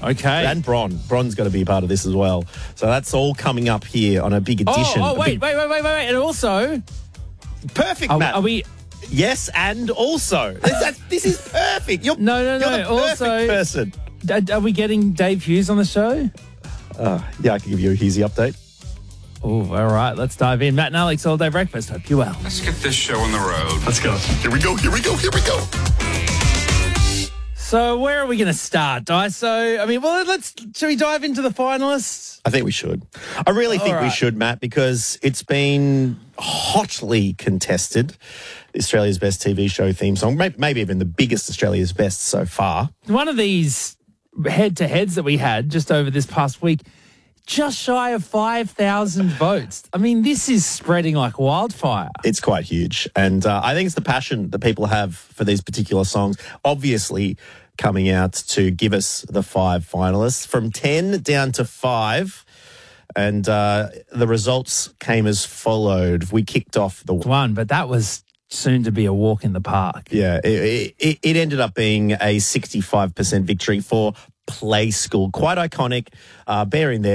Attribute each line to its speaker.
Speaker 1: Okay.
Speaker 2: And Bron. Bron's got to be a part of this as well. So that's all coming up here on a big edition.
Speaker 1: Wait. And also,
Speaker 2: Perfect, Matt.
Speaker 1: are we...
Speaker 2: Yes, and also. This is perfect. You're
Speaker 1: No.
Speaker 2: You're the perfect
Speaker 1: Also,
Speaker 2: person.
Speaker 1: are we getting Dave Hughes on the show?
Speaker 2: Yeah, I can give you a Hughesy update.
Speaker 1: Oh, all right. Let's dive in. Matt and Alex, All Day Breakfast. Hope you're well.
Speaker 3: Let's get this show on the road.
Speaker 4: Let's go. Here we go.
Speaker 1: So where are we going to start, Di? Should we dive into the finalists?
Speaker 2: I think we should. I really think we
Speaker 1: right.
Speaker 2: should, Matt, because it's been hotly contested. Australia's Best TV Show theme song, maybe even the biggest Australia's Best so far.
Speaker 1: One of these head-to-heads that we had just over this past week, just shy of 5,000 votes. I mean, this is spreading like wildfire.
Speaker 2: It's quite huge. And I think it's the passion that people have for these particular songs, obviously coming out to give us the 5 finalists from 10 down to 5. And the results came as followed. We kicked off the
Speaker 1: One, but that was soon to be a walk in the park.
Speaker 2: Yeah, it ended up being a 65% victory for Play School. Quite iconic. Bear in there.